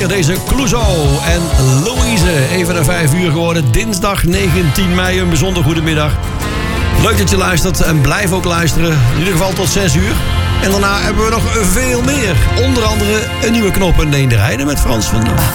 lekker deze Clouseau en Louise. Even na 5 uur geworden. Dinsdag 19 mei. Een bijzonder goedemiddag. Leuk dat je luistert en blijf ook luisteren. In ieder geval tot 6 uur. En daarna hebben we nog veel meer. Onder andere een nieuwe knop en Rijden met Frans van Dam.